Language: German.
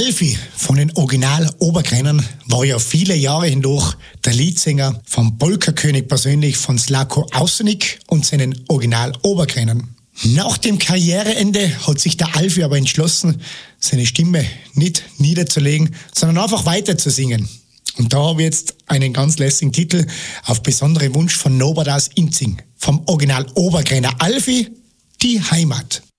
Alfie von den Original Obergrennern war ja viele Jahre hindurch der Leadsänger vom Polka-König persönlich von Slavko Ausenik und seinen Original Obergrennern. Nach dem Karriereende hat sich der Alfie aber entschlossen, seine Stimme nicht niederzulegen, sondern einfach weiter zu singen. Und da habe ich jetzt einen ganz lässigen Titel auf besonderen Wunsch von Norbert aus Inzing. Vom Original Obergrenner Alfie, die Heimat.